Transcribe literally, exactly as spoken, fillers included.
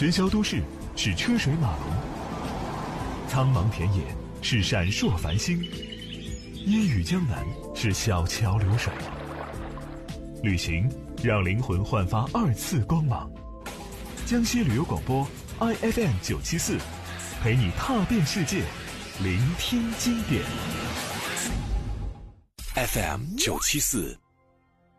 喧嚣都市是车水马龙，苍茫田野是闪烁繁星，烟雨江南是小桥流水。旅行让灵魂焕发二次光芒。江西旅游广播 I F M 九七四，陪你踏遍世界，聆听经典。 F M 九七四